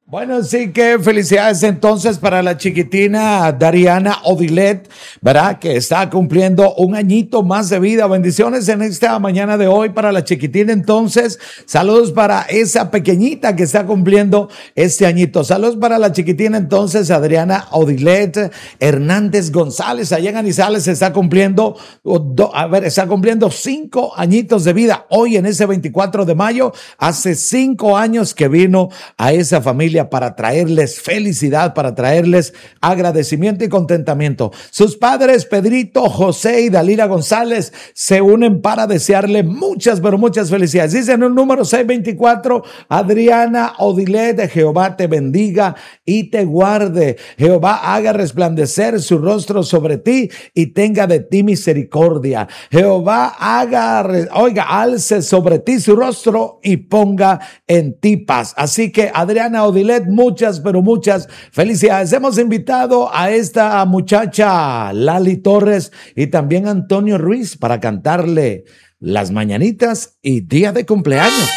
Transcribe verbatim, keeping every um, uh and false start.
Bueno, sí que felicidades entonces para la chiquitina Dariana Odilet, ¿verdad? Que está cumpliendo un añito más de vida. Bendiciones en esta mañana de hoy para la chiquitina entonces. Saludos para esa pequeñita que está cumpliendo este añito. Saludos para la chiquitina entonces, Adriana Odilet Hernández González. Allá en Anizales está cumpliendo, a ver, está cumpliendo cinco añitos de vida. Hoy en ese veinticuatro de mayo, hace cinco años que vino a esa familia para traerles felicidad, para traerles agradecimiento y contentamiento. Sus padres, Pedrito, José y Dalila González, se unen para desearle muchas, pero muchas felicidades. Dicen el número seiscientos veinticuatro, Adriana Odilet, Jehová te bendiga y te guarde. Jehová haga resplandecer su rostro sobre ti y tenga de ti misericordia. Jehová haga, oiga, alce sobre ti su rostro y ponga en ti paz. Así que Adriana Odilet, muchas, pero muchas felicidades. Hemos invitado a esta muchacha Lali Torres y también a Antonio Ruiz para cantarle las mañanitas y día de cumpleaños.